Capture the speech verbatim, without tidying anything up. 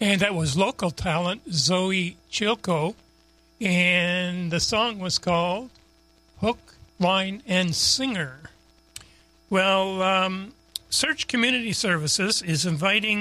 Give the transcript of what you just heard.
And that was local talent Zoe Chilko. And the song was called Hook, Line, and Singer. Well, um, Search Community Services is inviting